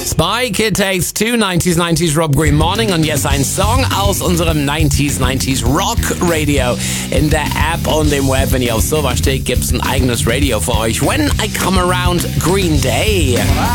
Spike, It Takes Two, 90s Rob Green Morning und jetzt ein Song aus unserem 90s Rock Radio. In der App und im Web, wenn ihr auf sowas steht, gibt's ein eigenes Radio für euch. When I Come Around, Green Day.